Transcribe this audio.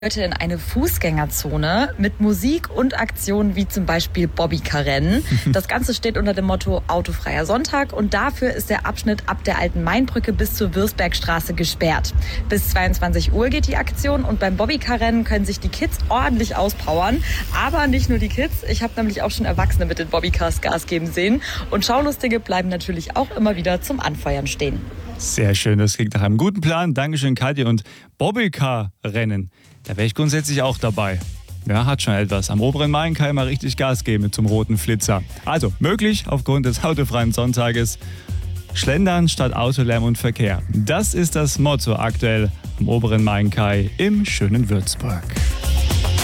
Heute in eine Fußgängerzone mit Musik und Aktionen wie zum Beispiel Bobbycar-Rennen. Das Ganze steht unter dem Motto Autofreier Sonntag und dafür ist der Abschnitt ab der Alten Mainbrücke bis zur Würzbergstraße gesperrt. Bis 22 Uhr geht die Aktion und beim Bobbycar-Rennen können sich die Kids ordentlich auspowern. Aber nicht nur die Kids, ich habe nämlich auch schon Erwachsene mit den Bobbycars Gas geben sehen. Und Schaulustige bleiben natürlich auch immer wieder zum Anfeuern stehen. Sehr schön, das klingt nach einem guten Plan. Dankeschön, Katja. Und Bobbycar-Rennen, da wäre ich grundsätzlich auch dabei. Ja, hat schon etwas. Am oberen Main kann ich mal richtig Gas geben zum roten Flitzer. Also, möglich aufgrund des autofreien Sonntages. Schlendern statt Autolärm und Verkehr. Das ist das Motto aktuell am oberen Main-Kai im schönen Würzburg.